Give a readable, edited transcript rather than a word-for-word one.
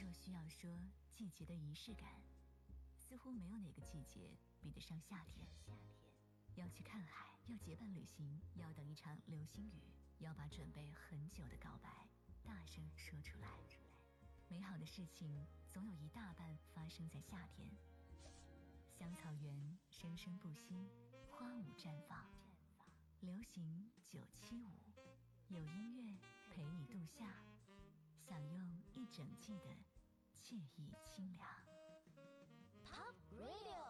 若需要说季节的仪式感，似乎没有哪个季节比得上夏天。要去看海，要结伴旅行，要等一场流星雨，要把准备很久的告白大声说出来。美好的事情总有一大半发生在夏天。香草园生生不息，花舞绽放。流行975，有音乐陪你度夏，享用一整季的惬意清凉。 Pop Radio